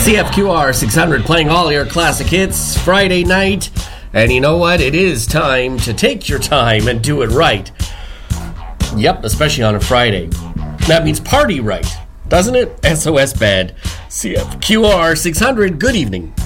CFQR 600 playing all your classic hits Friday night. And you know what? It is time to take your time and do it right. Yep, especially on a Friday. That means party right, doesn't it? SOS bad. CFQR 600, good evening.